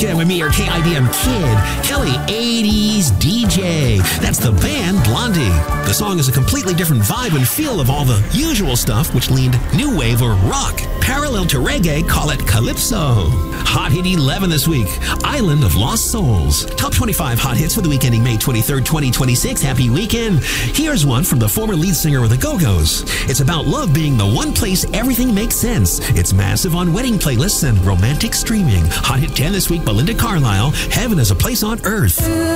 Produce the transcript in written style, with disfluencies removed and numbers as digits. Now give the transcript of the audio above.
weekend with me, your KIBM kid, Kelly 80s DJ. That's the band Blondie. The song is a completely different vibe and feel of all the usual stuff, which leaned new wave or rock. Parallel to reggae, call it calypso. Hot Hit 11 this week, Island of Lost Souls. Top 25 hot hits for the week ending May 23rd, 2026. Happy weekend. Here's one from the former lead singer of the Go-Go's. It's about love being the one place everything makes sense. It's massive on wedding playlists and romantic streaming. Hot Hit 10 this week, Belinda Carlisle, Heaven is a Place on Earth.